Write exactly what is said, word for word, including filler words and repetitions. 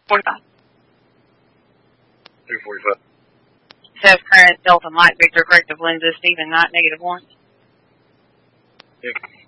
forty-five. two forty-five. Says current Delta Mike Victor corrective lenses, Stephen Knight, negative one. Yep.